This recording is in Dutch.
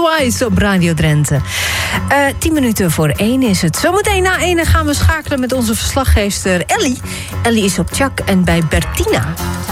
Twice op Radio Drenthe. 10 minuten voor 1 is het. Zometeen na 1 gaan we schakelen met onze verslaggeefster Ellie. Ellie is op Tjak en bij Bertina.